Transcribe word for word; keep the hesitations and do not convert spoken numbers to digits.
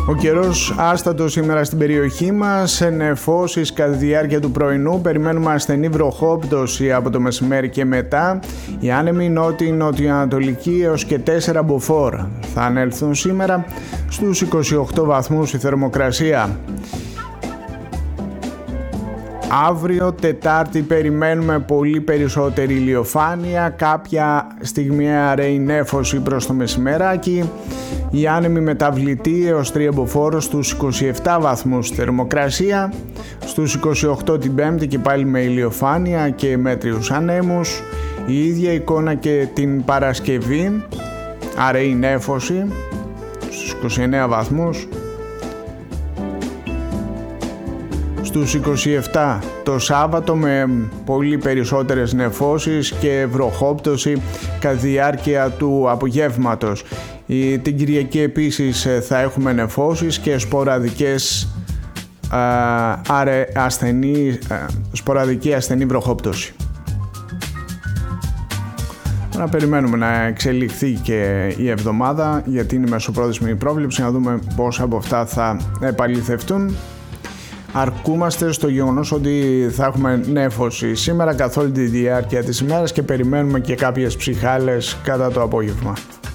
Ο καιρός άστατος σήμερα στην περιοχή μας, νεφώσεις κατά τη διάρκεια του πρωινού, περιμένουμε ασθενή βροχόπτωση από το μεσημέρι και μετά. Οι άνεμοι νότιο-νοτιοανατολικοί έως και τέσσερα μποφόρ θα ανέλθουν σήμερα, στους είκοσι οκτώ βαθμούς η θερμοκρασία. Αύριο Τετάρτη περιμένουμε πολύ περισσότερη ηλιοφάνεια, κάποια στιγμιαία ρέει νέφωση προς το μεσημεράκι. Οι άνεμοι μεταβλητοί έως τριεμποφόρος στους είκοσι επτά βαθμούς θερμοκρασία, στους είκοσι οκτώ την Πέμπτη και πάλι με ηλιοφάνεια και μέτριους ανέμους. Η ίδια εικόνα και την Παρασκευή, αραιή νέφωση στους είκοσι εννέα βαθμούς. Στους είκοσι επτά το Σάββατο με πολύ περισσότερες νεφώσεις και βροχόπτωση κατά τη διάρκεια του απογεύματος. Η, την Κυριακή επίσης θα έχουμε νεφώσεις και σποραδικές α, άρε, ασθενή, α, σποραδική ασθενή βροχόπτωση. Να περιμένουμε να εξελιχθεί και η εβδομάδα, γιατί είναι μεσοπρόθεσμη η πρόβλεψη, να δούμε πόσα από αυτά θα επαληθευτούν. Αρκούμαστε στο γεγονός ότι θα έχουμε νέφωση σήμερα καθ' όλη τη διάρκεια της ημέρας και περιμένουμε και κάποιες ψυχάλες κατά το απόγευμα.